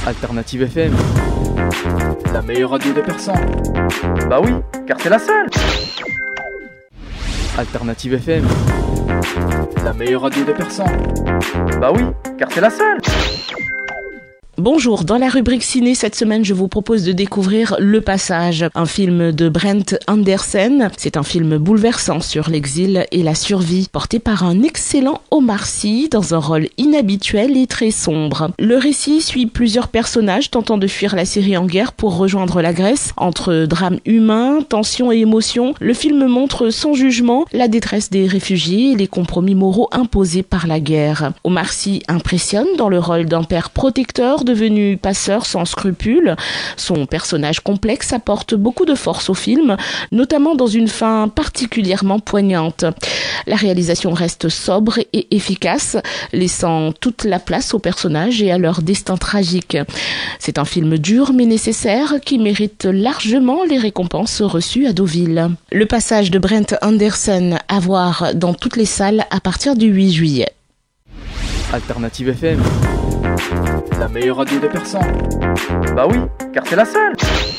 Alternative FM, la meilleure radio de Persan. Bah oui, car c'est la seule. Alternative FM, la meilleure radio de Persan. Bah oui, car c'est la seule. Bonjour, dans la rubrique ciné, cette semaine, je vous propose de découvrir Le Passage, un film de Brent Anderson. C'est un film bouleversant sur l'exil et la survie, porté par un excellent Omar Sy dans un rôle inhabituel et très sombre. Le récit suit plusieurs personnages tentant de fuir la Syrie en guerre pour rejoindre la Grèce. Entre drame humain, tension et émotion, le film montre sans jugement la détresse des réfugiés et les compromis moraux imposés par la guerre. Omar Sy impressionne dans le rôle d'un père protecteur devenu passeur sans scrupules. Son personnage complexe apporte beaucoup de force au film, notamment dans une fin particulièrement poignante. La réalisation reste sobre et efficace, laissant toute la place aux personnages et à leur destin tragique. C'est un film dur mais nécessaire qui mérite largement les récompenses reçues à Deauville. Le Passage de Brent Anderson à voir dans toutes les salles à partir du 8 juillet. Alternative FM, la meilleure radio de Persan. Bah oui, car c'est la seule.